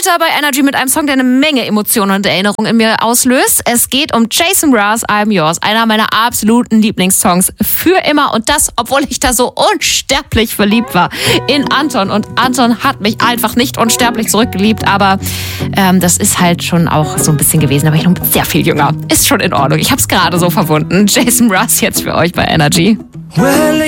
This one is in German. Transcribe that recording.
weiter bei Energy mit einem Song, der eine Menge Emotionen und Erinnerungen in mir auslöst. Es geht um Jason Mraz, I'm Yours, einer meiner absoluten Lieblingssongs für immer. Und das, obwohl ich da so unsterblich verliebt war in Anton. Und Anton hat mich einfach nicht unsterblich zurückgeliebt, aber das ist halt schon auch so ein bisschen gewesen. Aber ich noch sehr viel jünger. Ist schon in Ordnung. Ich hab's gerade so verwunden. Jason Mraz jetzt für euch bei Energy. Well,